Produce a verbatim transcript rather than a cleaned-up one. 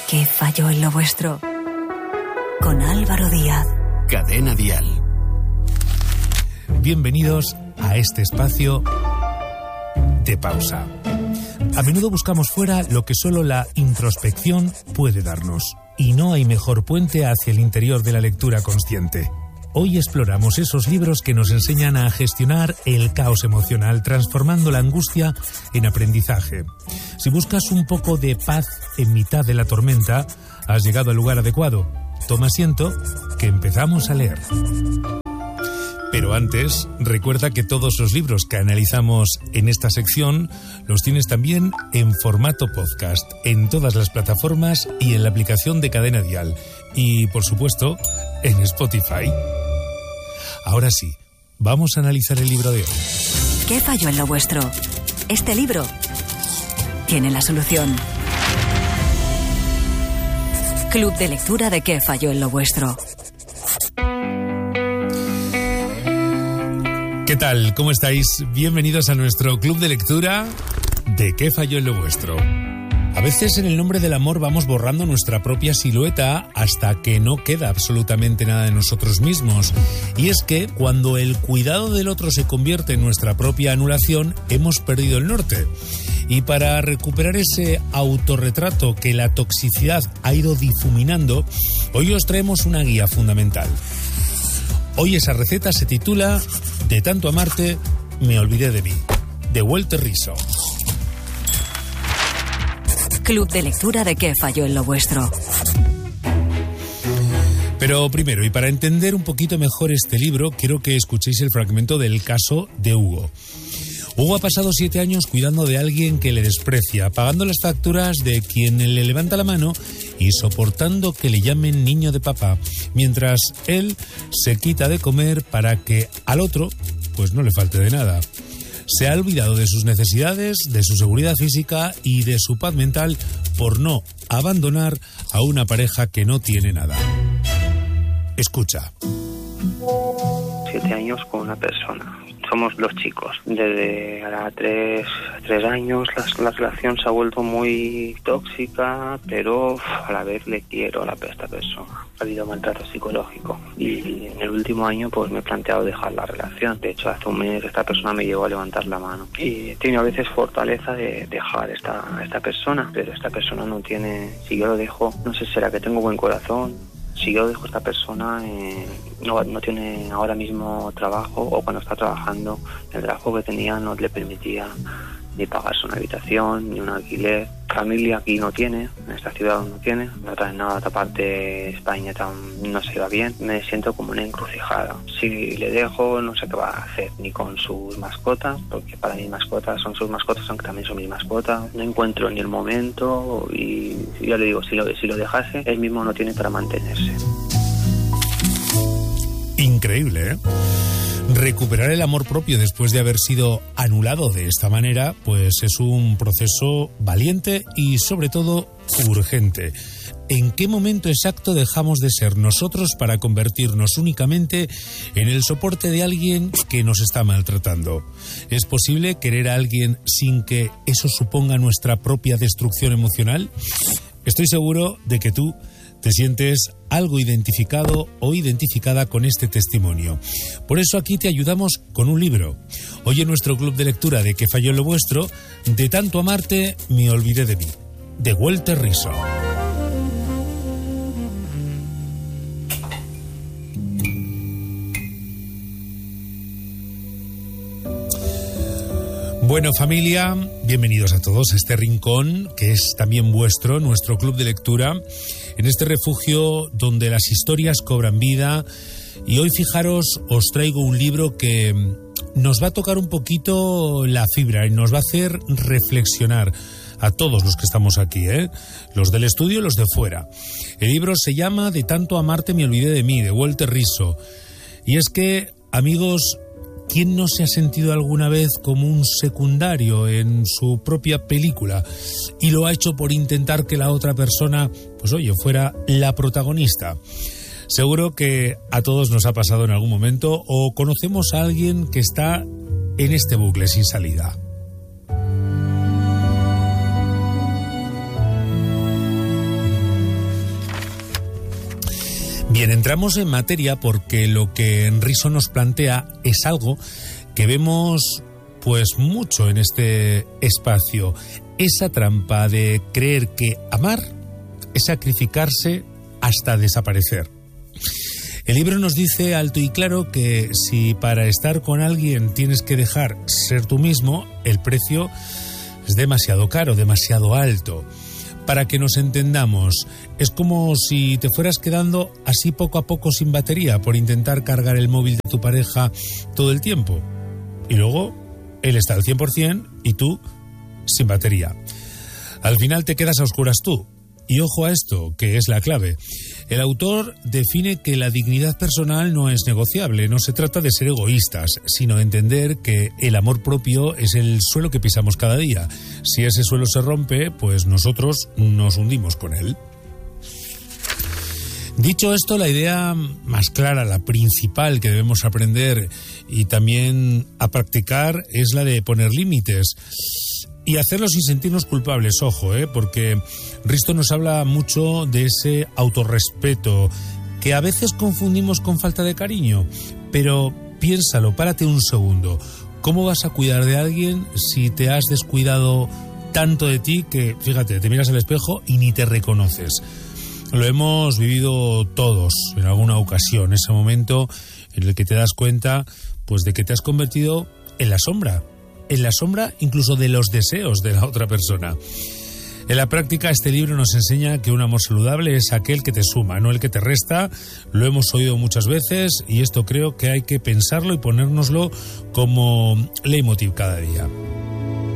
¿Qué falló en lo vuestro? Con Álvaro Díaz. Cadena Dial. Bienvenidos a este espacio de pausa. A menudo buscamos fuera lo que solo la introspección puede darnos. Y no hay mejor puente hacia el interior de la lectura consciente. Hoy exploramos esos libros que nos enseñan a gestionar el caos emocional, transformando la angustia en aprendizaje. Si buscas un poco de paz en mitad de la tormenta, has llegado al lugar adecuado. Toma asiento, que empezamos a leer. Pero antes, recuerda que todos los libros que analizamos en esta sección los tienes también en formato podcast, en todas las plataformas y en la aplicación de Cadena Dial. Y, por supuesto, en Spotify. Ahora sí, vamos a analizar el libro de hoy. ¿Qué falló en lo vuestro? Este libro tiene la solución. Club de lectura de ¿Qué falló en lo vuestro? ¿Qué tal? ¿Cómo estáis? Bienvenidos a nuestro club de lectura de ¿Qué falló en lo vuestro? A veces en el nombre del amor vamos borrando nuestra propia silueta hasta que no queda absolutamente nada de nosotros mismos. Y es que cuando el cuidado del otro se convierte en nuestra propia anulación, hemos perdido el norte. Y para recuperar ese autorretrato que la toxicidad ha ido difuminando, hoy os traemos una guía fundamental. Hoy esa receta se titula De tanto amarte, me olvidé de mí, de Walter Rizzo. Club de lectura de ¿Qué falló en lo vuestro? Pero primero, y para entender un poquito mejor este libro, quiero que escuchéis el fragmento del caso de Hugo. Hugo ha pasado siete años cuidando de alguien que le desprecia, pagando las facturas de quien le levanta la mano y soportando que le llamen niño de papá, mientras él se quita de comer para que al otro pues no le falte de nada. Se ha olvidado de sus necesidades, de su seguridad física y de su paz mental por no abandonar a una pareja que no tiene nada. Escucha. Siete años con una persona. Somos dos chicos. Desde ahora tres, tres años la, la relación se ha vuelto muy tóxica, pero uf, a la vez le quiero a, la, a esta persona. Ha habido maltrato psicológico y en el último año pues me he planteado dejar la relación. De hecho, hace un mes esta persona me llegó a levantar la mano. Y he tenido a veces fortaleza de dejar esta, esta persona, pero esta persona no tiene... Si yo lo dejo, no sé, será que tengo buen corazón. Si yo dejo a esta persona, eh, no, no tiene ahora mismo trabajo, o cuando está trabajando, el trabajo que tenía no le permitía ni pagarse una habitación, ni un alquiler. Familia aquí no tiene, en esta ciudad no tiene, no trae nada, otra parte de España no se va bien. Me siento como una encrucijada. Si le dejo, no sé qué va a hacer, ni con sus mascotas, porque para mí mascotas son sus mascotas, aunque también son mis mascotas. No encuentro ni el momento y ya le digo, si lo, si lo dejase, él mismo no tiene para mantenerse. Increíble, ¿eh? Recuperar el amor propio después de haber sido anulado de esta manera, pues es un proceso valiente y sobre todo urgente. ¿En qué momento exacto dejamos de ser nosotros para convertirnos únicamente en el soporte de alguien que nos está maltratando? ¿Es posible querer a alguien sin que eso suponga nuestra propia destrucción emocional? Estoy seguro de que tú te sientes algo identificado o identificada con este testimonio. Por eso aquí te ayudamos con un libro. Hoy en nuestro club de lectura de ¿Qué falló en lo vuestro? De tanto amarte, me olvidé de mí, de Walter Rizzo. Bueno, familia, bienvenidos a todos a este rincón que es también vuestro, nuestro club de lectura, en este refugio donde las historias cobran vida. Y hoy, fijaros, os traigo un libro que nos va a tocar un poquito la fibra y nos va a hacer reflexionar a todos los que estamos aquí, ¿eh? Los del estudio y los de fuera. El libro se llama De tanto amarte me olvidé de mí, de Walter Rizzo. Y es que, amigos, ¿quién no se ha sentido alguna vez como un secundario en su propia película? Y lo ha hecho por intentar que la otra persona, pues oye, fuera la protagonista. Seguro que a todos nos ha pasado en algún momento o conocemos a alguien que está en este bucle sin salida. Bien, entramos en materia porque lo que Riso nos plantea es algo que vemos pues mucho en este espacio. Esa trampa de creer que amar es sacrificarse hasta desaparecer. El libro nos dice alto y claro que si para estar con alguien tienes que dejar ser tú mismo, el precio es demasiado caro, demasiado alto. Para que nos entendamos, es como si te fueras quedando así poco a poco sin batería por intentar cargar el móvil de tu pareja todo el tiempo. Y luego él está al cien por ciento y tú sin batería. Al final te quedas a oscuras tú. Y ojo a esto, que es la clave. El autor define que la dignidad personal no es negociable. No se trata de ser egoístas, sino de entender que el amor propio es el suelo que pisamos cada día. Si ese suelo se rompe, pues nosotros nos hundimos con él. Dicho esto, la idea más clara, la principal que debemos aprender y también a practicar es la de poner límites. Y hacerlo sin sentirnos culpables, ojo, ¿eh? Porque Risto nos habla mucho de ese autorrespeto que a veces confundimos con falta de cariño. Pero piénsalo, párate un segundo. ¿Cómo vas a cuidar de alguien si te has descuidado tanto de ti que, fíjate, te miras al espejo y ni te reconoces? Lo hemos vivido todos en alguna ocasión, ese momento en el que te das cuenta pues de que te has convertido en la sombra. En la sombra incluso de los deseos de la otra persona. En la práctica, este libro nos enseña que un amor saludable es aquel que te suma, no el que te resta. Lo hemos oído muchas veces y esto creo que hay que pensarlo y ponérnoslo como leitmotiv cada día.